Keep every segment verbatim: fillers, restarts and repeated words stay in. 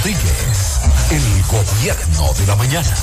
Rodríguez, el gobierno de la mañana.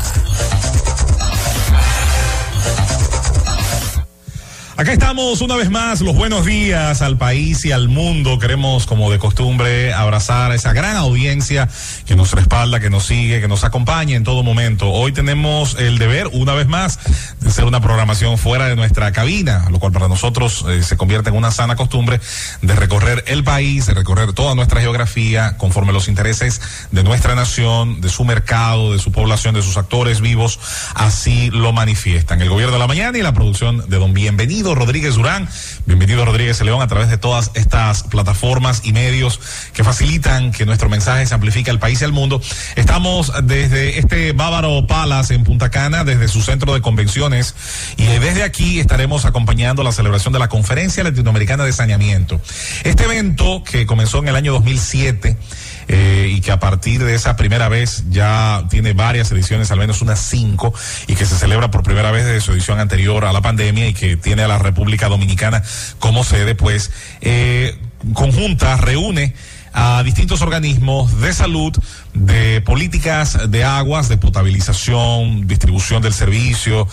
Acá estamos una vez más, los buenos días al país y al mundo. Queremos, como de costumbre, abrazar a esa gran audiencia que nos respalda, que nos sigue, que nos acompaña en todo momento. Hoy tenemos el deber, una vez más, de hacer una programación fuera de nuestra cabina, lo cual para nosotros eh, se convierte en una sana costumbre de recorrer el país, de recorrer toda nuestra geografía conforme los intereses de nuestra nación, de su mercado, de su población, de sus actores vivos, así lo manifiestan. El gobierno de la mañana y la producción de don Bienvenido Rodríguez Durán. Bienvenido Rodríguez León a través de todas estas plataformas y medios que facilitan que nuestro mensaje se amplifique al país y al mundo. Estamos desde este Bávaro Palace en Punta Cana, desde su centro de convenciones, y desde aquí estaremos acompañando la celebración de la Conferencia Latinoamericana de Saneamiento. Este evento que comenzó en el año dos mil siete Eh, y que a partir de esa primera vez ya tiene varias ediciones, al menos unas cinco, y que se celebra por primera vez desde su edición anterior a la pandemia y que tiene a la República Dominicana como sede, pues eh, conjunta, reúne a distintos organismos de salud, de políticas de aguas, de potabilización, distribución del servicio,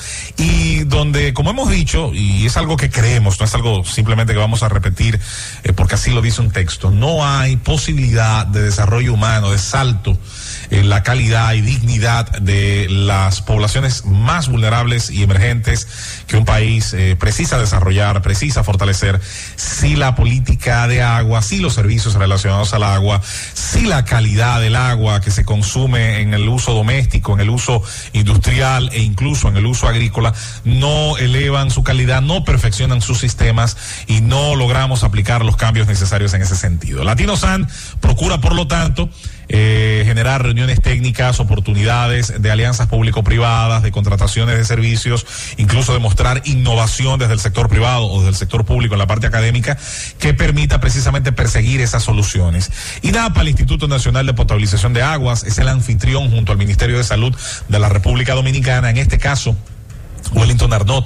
y donde, como hemos dicho, y es algo que creemos, no es algo simplemente que vamos a repetir eh, porque así lo dice un texto, no hay posibilidad de desarrollo humano, de salto en la calidad y dignidad de las poblaciones más vulnerables y emergentes que un país eh, precisa desarrollar, precisa fortalecer, si la política de agua, si los servicios relacionados al agua, si la calidad del agua que se consume en el uso doméstico, en el uso industrial e incluso en el uso agrícola, no elevan su calidad, no perfeccionan sus sistemas y no logramos aplicar los cambios necesarios en ese sentido. Latinosan procura, por lo tanto, Eh, generar reuniones técnicas, oportunidades de alianzas público-privadas, de contrataciones de servicios, incluso demostrar innovación desde el sector privado o desde el sector público en la parte académica que permita precisamente perseguir esas soluciones. INAPA, el Instituto Nacional de Potabilización de Aguas, es el anfitrión junto al Ministerio de Salud de la República Dominicana. En este caso, Wellington Arnott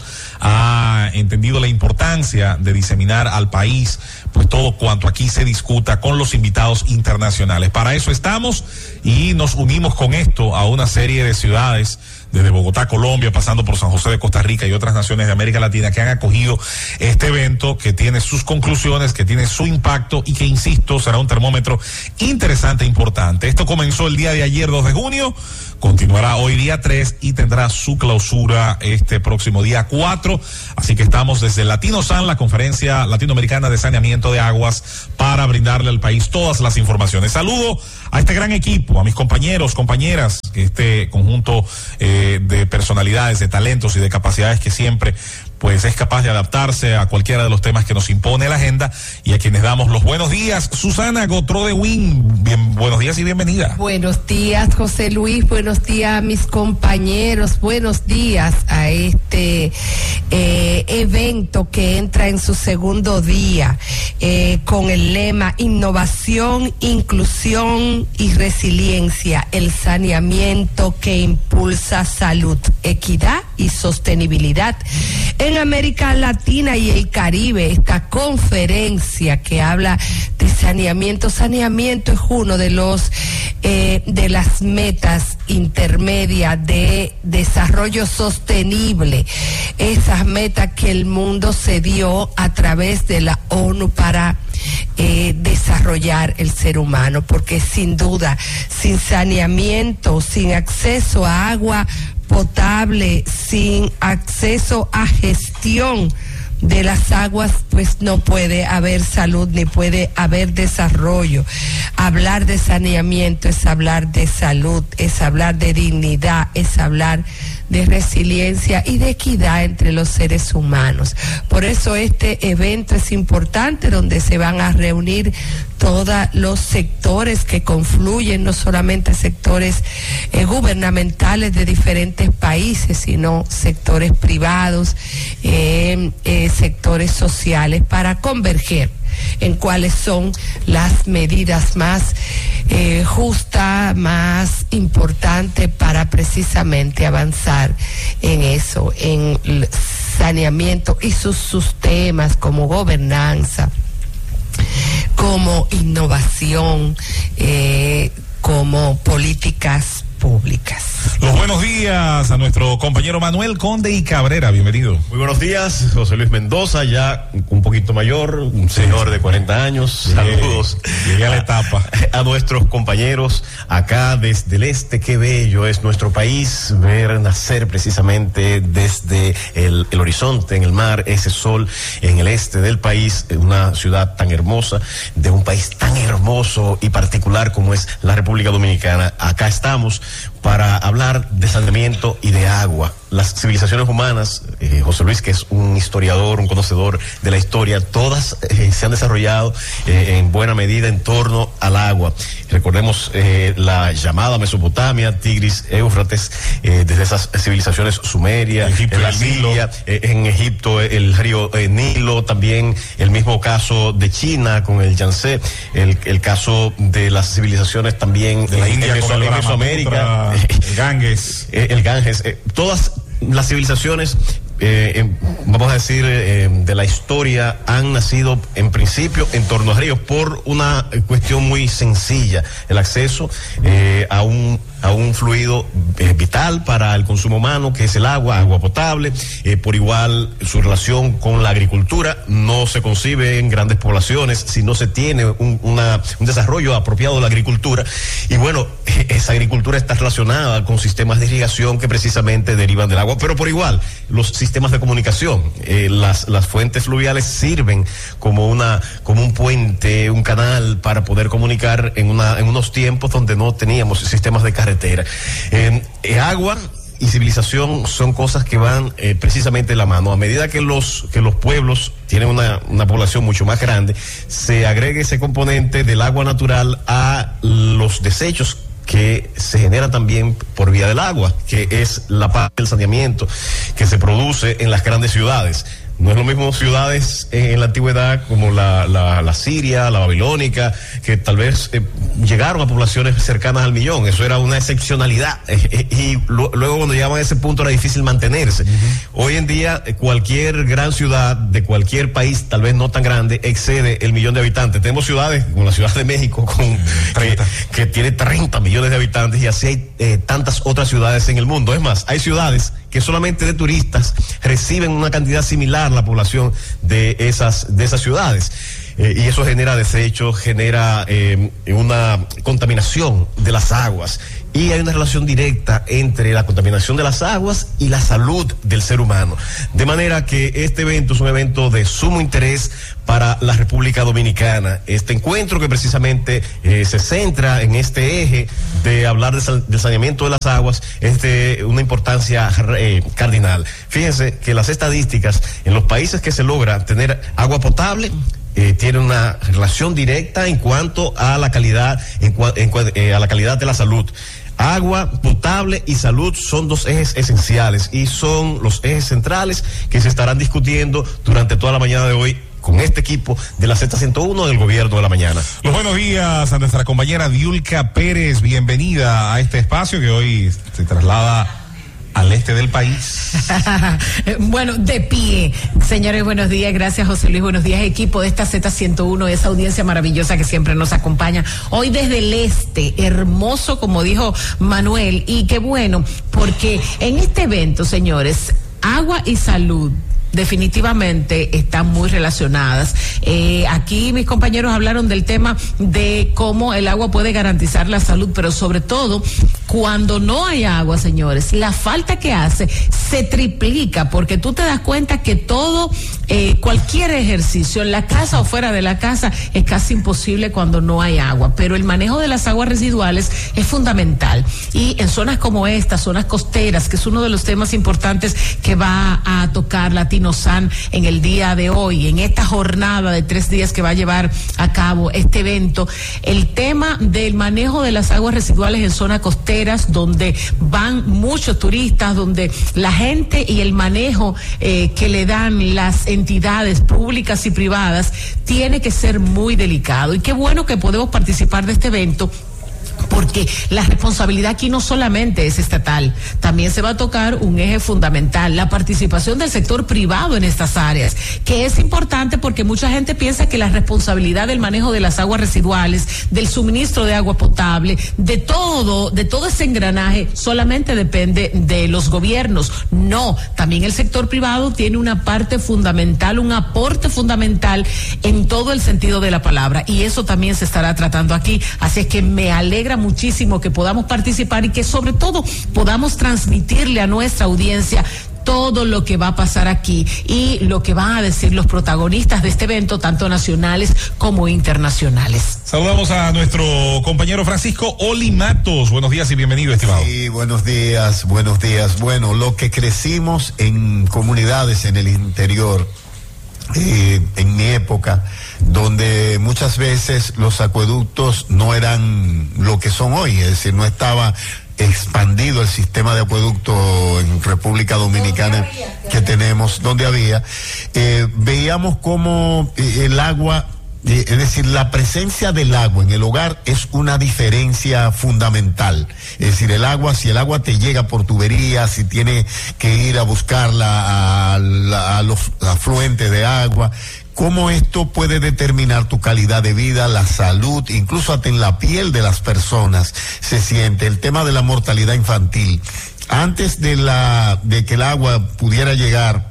ha entendido la importancia de diseminar al país pues todo cuanto aquí se discuta con los invitados internacionales. Para eso estamos y nos unimos con esto a una serie de ciudades, desde Bogotá, Colombia, pasando por San José de Costa Rica y otras naciones de América Latina que han acogido este evento, que tiene sus conclusiones, que tiene su impacto y que, insisto, será un termómetro interesante e importante. Esto comenzó el día de ayer, dos de junio, continuará hoy día tres y tendrá su clausura este próximo día cuatro. Así que estamos desde Latinosan, la Conferencia Latinoamericana de Saneamiento de Aguas, para brindarle al país todas las informaciones. Saludo a este gran equipo, a mis compañeros, compañeras, este conjunto eh, de personalidades, de talentos y de capacidades que siempre pues es capaz de adaptarse a cualquiera de los temas que nos impone la agenda, y a quienes damos los buenos días. Susana Gotró de Win, bien, buenos días y bienvenida. Buenos días, José Luis, buenos días a mis compañeros, buenos días a este eh, evento que entra en su segundo día eh, con el lema Innovación, Inclusión y Resiliencia, el saneamiento que impulsa salud, equidad y sostenibilidad en América Latina y el Caribe. Esta conferencia que habla de saneamiento, saneamiento es uno de los eh, de las metas intermedias de desarrollo sostenible, esas metas que el mundo se dio a través de la ONU para eh, desarrollar el ser humano, porque sin duda, sin saneamiento, sin acceso a agua potable, sin acceso a gestión de las aguas, pues no puede haber salud ni puede haber desarrollo. Hablar de saneamiento es hablar de salud, es hablar de dignidad, es hablar de resiliencia y de equidad entre los seres humanos. Por eso este evento es importante, donde se van a reunir todos los sectores que confluyen, no solamente sectores eh, gubernamentales de diferentes países, sino sectores privados, eh, eh, sectores sociales, para converger en cuáles son las medidas más eh, justas, más importantes para precisamente avanzar en eso, en el saneamiento y sus, sus temas como gobernanza, como innovación, eh, como como políticas públicas. Los buenos días a nuestro compañero Manuel Conde y Cabrera, bienvenido. Muy buenos días, José Luis Mendoza, ya un poquito mayor, un señor de cuarenta años. Saludos. Llegué a la etapa. A, a nuestros compañeros acá desde el este, qué bello es nuestro país, ver nacer precisamente desde el, el horizonte, en el mar, ese sol en el este del país, en una ciudad tan hermosa, de un país tan hermoso y particular como es la República Dominicana. Acá estamos para hablar de saneamiento y de agua. Las civilizaciones humanas, eh, José Luis, que es un historiador, un conocedor de la historia, todas eh, se han desarrollado eh, en buena medida en torno al agua. Recordemos eh, la llamada Mesopotamia, Tigris, Éufrates, eh, desde esas civilizaciones Sumeria, Egipto, en la el Nilo. Siria, eh, en Egipto el río eh, Nilo, también el mismo caso de China con el Yangtze, el, el caso de las civilizaciones también de la en, India en, con Meso, el en Mesoamérica, el Ganges, eh, el Ganges, eh, todas las civilizaciones, eh, eh, vamos a decir, eh, de la historia han nacido en principio en torno a ríos por una cuestión muy sencilla, el acceso eh, a un a un fluido eh, vital para el consumo humano, que es el agua, agua potable. Eh, por igual, su relación con la agricultura no se concibe en grandes poblaciones si no se tiene un, una, un desarrollo apropiado de la agricultura. Y bueno, eh, esa agricultura está relacionada con sistemas de irrigación que precisamente derivan del agua, pero por igual, los sistemas de comunicación, eh, las, las fuentes fluviales sirven como una, como un puente, un canal para poder comunicar en una, en unos tiempos donde no teníamos sistemas de carretera. Eh, eh, agua y civilización son cosas que van eh, precisamente de la mano. A medida que los que los pueblos tienen una, una población mucho más grande, se agrega ese componente del agua natural a los desechos que se genera también por vía del agua, que es la parte del saneamiento que se produce en las grandes ciudades. No es lo mismo ciudades en la antigüedad como la, la, la Siria, la babilónica, que tal vez eh, llegaron a poblaciones cercanas al millón. Eso era una excepcionalidad. Eh, eh, y lo, luego cuando llegaban a ese punto era difícil mantenerse. Uh-huh. Hoy en día eh, cualquier gran ciudad de cualquier país, tal vez no tan grande, excede el millón de habitantes. Tenemos ciudades como la Ciudad de México con que, que tiene treinta millones de habitantes, y así hay eh, tantas otras ciudades en el mundo. Es más, hay ciudades que solamente de turistas reciben una cantidad similar a la población de esas, de esas ciudades. Eh, y eso genera desechos, genera eh, una contaminación de las aguas. Y hay una relación directa entre la contaminación de las aguas y la salud del ser humano. De manera que este evento es un evento de sumo interés para la República Dominicana. Este encuentro que precisamente eh, se centra en este eje de hablar de sal, del saneamiento de las aguas es de una importancia eh, cardinal. Fíjense que las estadísticas en los países que se logra tener agua potable Eh, tiene una relación directa en cuanto a la calidad, en, en, eh, a la calidad de la salud. Agua potable y salud son dos ejes esenciales y son los ejes centrales que se estarán discutiendo durante toda la mañana de hoy con este equipo de la Z ciento uno del Gobierno de la Mañana. Los buenos días a nuestra compañera Diulca Pérez, bienvenida a este espacio que hoy se traslada al este del país. Bueno, de pie. Señores, buenos días. Gracias, José Luis. Buenos días, equipo de esta Z ciento uno, esa audiencia maravillosa que siempre nos acompaña. Hoy desde el este, hermoso, como dijo Manuel, y qué bueno, porque en este evento, señores, agua y salud definitivamente están muy relacionadas. Eh, aquí mis compañeros hablaron del tema de cómo el agua puede garantizar la salud, pero sobre todo cuando no hay agua, señores, la falta que hace se triplica, porque tú te das cuenta que todo, eh, cualquier ejercicio en la casa o fuera de la casa es casi imposible cuando no hay agua, pero el manejo de las aguas residuales es fundamental, y en zonas como esta, zonas costeras, que es uno de los temas importantes que va a tocar Latino San en el día de hoy, en esta jornada de tres días que va a llevar a cabo este evento, el tema del manejo de las aguas residuales en zonas costeras donde van muchos turistas, donde la gente y el manejo eh, que le dan las entidades públicas y privadas tiene que ser muy delicado. Y qué bueno que podemos participar de este evento, porque porque la responsabilidad aquí no solamente es estatal, también se va a tocar un eje fundamental, la participación del sector privado en estas áreas, que es importante porque mucha gente piensa que la responsabilidad del manejo de las aguas residuales, del suministro de agua potable, de todo, de todo ese engranaje, solamente depende de los gobiernos. No, también el sector privado tiene una parte fundamental, un aporte fundamental en todo el sentido de la palabra, y eso también se estará tratando aquí. Así es que me alegra muchísimo que podamos participar y que sobre todo podamos transmitirle a nuestra audiencia todo lo que va a pasar aquí y lo que van a decir los protagonistas de este evento, tanto nacionales como internacionales. Saludamos a nuestro compañero Francisco Oli Matos. Buenos días y bienvenido, estimado. Sí, buenos días, buenos días. Bueno, lo que crecimos en comunidades en el interior, eh, en mi época, donde muchas veces los acueductos no eran lo que son hoy, es decir, no estaba expandido el sistema de acueducto en República Dominicana que tenemos, donde había, eh, veíamos como eh, el agua, eh, es decir, la presencia del agua en el hogar es una diferencia fundamental. Es decir, el agua, si el agua te llega por tubería, si tiene que ir a buscarla a, a, a los afluentes de agua, cómo esto puede determinar tu calidad de vida, la salud, incluso hasta en la piel de las personas se siente. El tema de la mortalidad infantil. Antes de la de que el agua pudiera llegar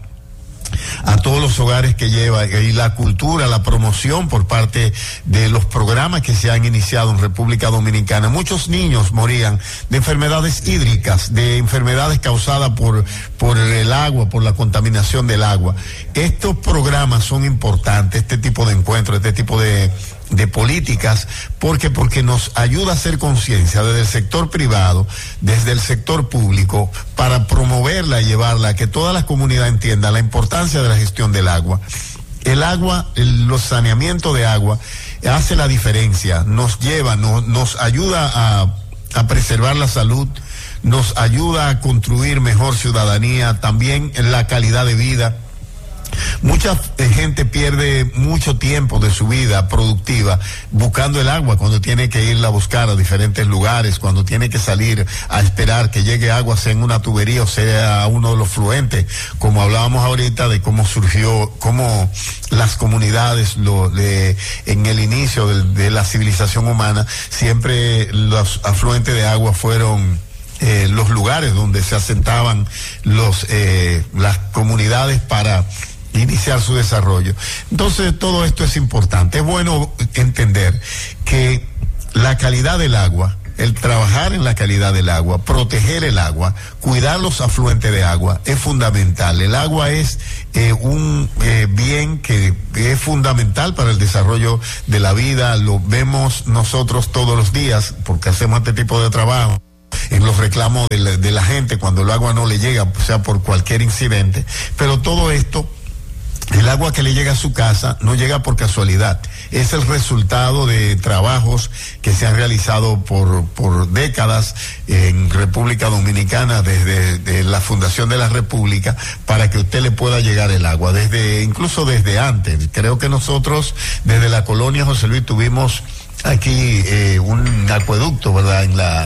a todos los hogares que lleva, y la cultura, la promoción por parte de los programas que se han iniciado en República Dominicana, muchos niños morían de enfermedades hídricas, de enfermedades causadas por, por el agua, por la contaminación del agua. Estos programas son importantes, este tipo de encuentros, este tipo de de políticas, porque porque nos ayuda a hacer conciencia desde el sector privado, desde el sector público, para promoverla y llevarla a que toda la comunidad entienda la importancia de la gestión del agua. El agua, el, los saneamientos de agua hace la diferencia, nos lleva, nos, nos ayuda a, a preservar la salud, nos ayuda a construir mejor ciudadanía, también la calidad de vida. Mucha gente pierde mucho tiempo de su vida productiva buscando el agua cuando tiene que irla a buscar a diferentes lugares, cuando tiene que salir a esperar que llegue agua, sea en una tubería o sea a uno de los fluentes, como hablábamos ahorita de cómo surgió, cómo las comunidades lo, de, en el inicio de, de la civilización humana, siempre los afluentes de agua fueron eh, los lugares donde se asentaban los eh, las comunidades para iniciar su desarrollo. Entonces, todo esto es importante. Es bueno entender que la calidad del agua, el trabajar en la calidad del agua, proteger el agua, cuidar los afluentes de agua, es fundamental. El agua es eh, un eh, bien que es fundamental para el desarrollo de la vida. Lo vemos nosotros todos los días, porque hacemos este tipo de trabajo, en los reclamos de la, de la gente cuando el agua no le llega, o sea, por cualquier incidente. Pero todo esto, el agua que le llega a su casa no llega por casualidad, es el resultado de trabajos que se han realizado por, por décadas en República Dominicana, desde de la fundación de la República, para que usted le pueda llegar el agua, desde incluso desde antes. Creo que nosotros desde la colonia José Luis tuvimos aquí eh, un acueducto, ¿verdad?, en la,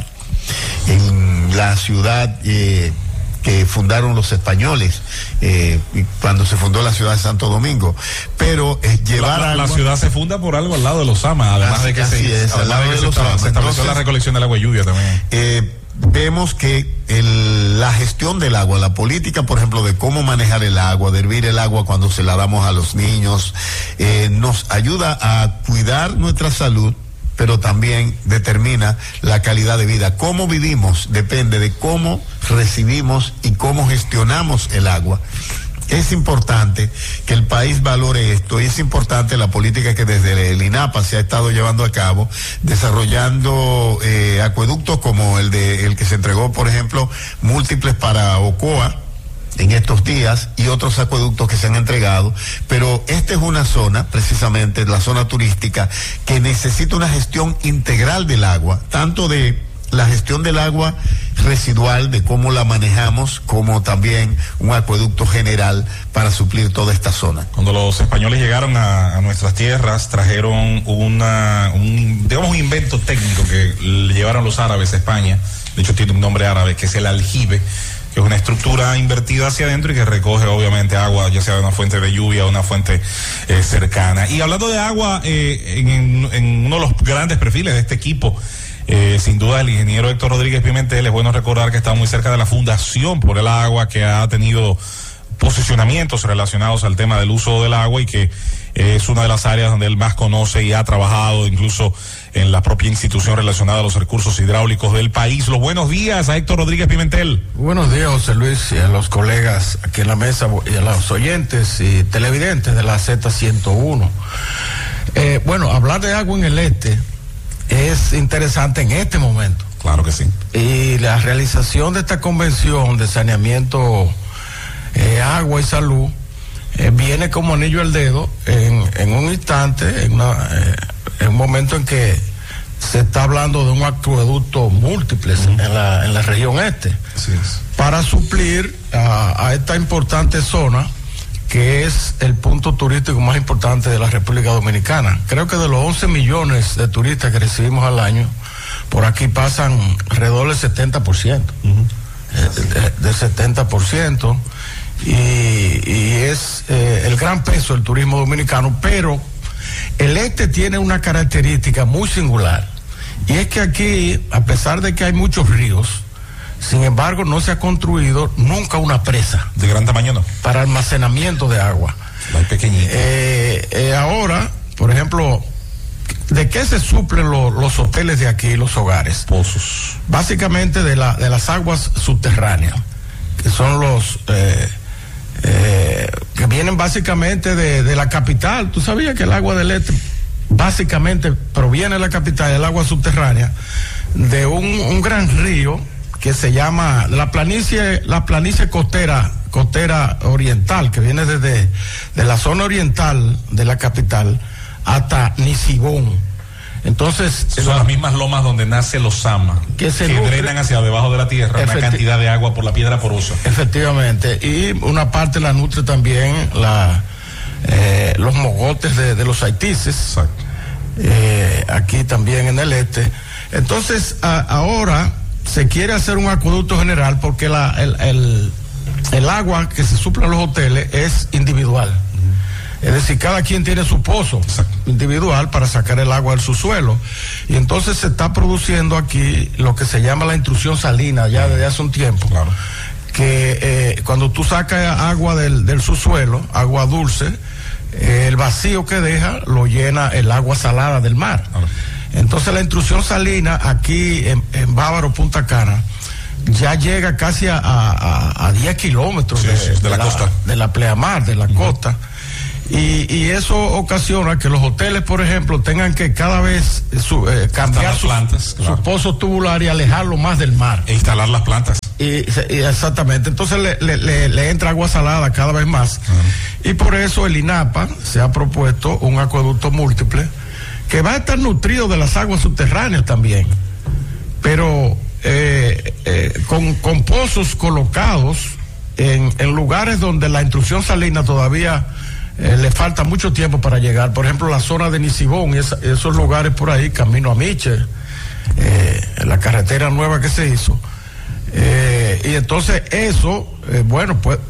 en la ciudad eh, que fundaron los españoles, eh, cuando se fundó la ciudad de Santo Domingo. Pero es llevar la, agua. La ciudad se funda por algo al lado de los Sama, además así, de que así se, es, al lado de, de los Sama. Se estableció Entonces, la recolección del agua y lluvia también. Eh, vemos que el, la gestión del agua, la política, por ejemplo, de cómo manejar el agua, de hervir el agua cuando se la damos a los niños, eh, nos ayuda a cuidar nuestra salud, pero también determina la calidad de vida. Cómo vivimos depende de cómo recibimos y cómo gestionamos el agua. Es importante que el país valore esto, y es importante la política que desde el INAPA se ha estado llevando a cabo, desarrollando eh, acueductos como el de el que se entregó, por ejemplo, múltiples para Ocoa en estos días, y otros acueductos que se han entregado. Pero esta es una zona, precisamente la zona turística, que necesita una gestión integral del agua, tanto de la gestión del agua residual, de cómo la manejamos, como también un acueducto general para suplir toda esta zona. Cuando los españoles llegaron a, a nuestras tierras, trajeron una, un, digamos, un invento técnico que le llevaron los árabes a España. De hecho tiene un nombre árabe, que es el aljibe, que es una estructura invertida hacia adentro y que recoge obviamente agua, ya sea de una fuente de lluvia o una fuente eh, cercana. Y hablando de agua, eh, en, en, en uno de los grandes perfiles de este equipo, Eh, sin duda el ingeniero Héctor Rodríguez Pimentel, es bueno recordar que está muy cerca de la Fundación por el Agua, que ha tenido posicionamientos relacionados al tema del uso del agua y que eh, es una de las áreas donde él más conoce y ha trabajado incluso en la propia institución relacionada a los recursos hidráulicos del país. Los buenos días a Héctor Rodríguez Pimentel. Buenos días, José Luis, y a los colegas aquí en la mesa y a los oyentes y televidentes de la Z ciento uno. Eh, bueno, hablar de agua en el este es interesante en este momento. Claro que sí. Y la realización de esta convención de saneamiento, eh, agua y salud, eh, viene como anillo al dedo en, en un instante, en, una, eh, en un momento en que se está hablando de un acueducto múltiple uh-huh. en, la, en la región este, Así es. para suplir a, a esta importante zona que es el punto turístico más importante de la República Dominicana. Creo que de los once millones de turistas que recibimos al año, por aquí pasan alrededor del setenta por ciento, uh-huh. eh, del setenta por ciento, y, y es eh, el gran peso del turismo dominicano, pero el este tiene una característica muy singular, y es que aquí, a pesar de que hay muchos ríos, sin embargo, no se ha construido nunca una presa. ¿De gran tamaño no? Para almacenamiento de agua. Muy pequeñita. Eh, eh, ahora, por ejemplo, ¿de qué se suplen lo, los hoteles de aquí, los hogares? Pozos. Básicamente de, la, de las aguas subterráneas, que son los... Eh, eh, que vienen básicamente de, de la capital. ¿Tú sabías que el agua del este básicamente proviene de la capital, el agua subterránea, de un, un gran río que se llama la planicie, la planicie costera, costera oriental, que viene desde de la zona oriental de la capital hasta Nisibón? Entonces son la, las mismas lomas donde nace los Sama, que, se que nutre, drenan hacia debajo de la tierra una cantidad de agua por la piedra porosa. Efectivamente, y una parte la nutre también la eh, los mogotes de, de los haitises, eh, aquí también en el este. Entonces a, ahora se quiere hacer un acueducto general porque la, el, el, el agua que se suple a los hoteles es individual. Uh-huh. Es decir, cada quien tiene su pozo Exacto. individual para sacar el agua del subsuelo. Y entonces se está produciendo aquí lo que se llama la intrusión salina ya desde hace un tiempo. Claro. Que eh, cuando tú sacas agua del, del subsuelo, agua dulce, eh, el vacío que deja lo llena el agua salada del mar. Claro. Entonces la intrusión salina aquí en, en Bávaro, Punta Cana, ya llega casi a, a, a diez kilómetros sí, de, sí, de, de la, la costa. De la pleamar, de la uh-huh. costa. Y, y eso ocasiona que los hoteles, por ejemplo, tengan que cada vez su, eh, cambiar sus plantas, claro. su pozos tubulares y alejarlo más del mar. E instalar las plantas. Y, y exactamente, entonces le, le, le, le entra agua salada cada vez más. Uh-huh. Y por eso el INAPA se ha propuesto un acueducto múltiple que va a estar nutrido de las aguas subterráneas también, pero eh, eh, con, con pozos colocados en, en lugares donde la intrusión salina todavía eh, le falta mucho tiempo para llegar. Por ejemplo, la zona de Nisibón y esa, esos lugares por ahí, camino a Miche, eh, la carretera nueva que se hizo. Eh, y entonces eso, eh, bueno, pues